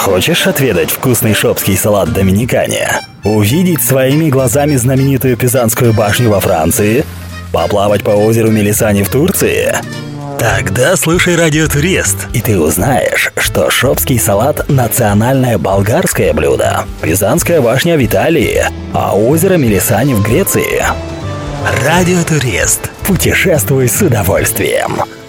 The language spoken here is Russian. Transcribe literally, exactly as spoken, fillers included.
Хочешь отведать вкусный шопский салат в Доминикане? Увидеть своими глазами знаменитую Пизанскую башню во Франции? Поплавать по озеру Мелисани в Турции? Тогда слушай Радио Турист, и ты узнаешь, что шопский салат – национальное болгарское блюдо, Пизанская башня в Италии, а озеро Мелисани в Греции. Радио Турист. Путешествуй с удовольствием.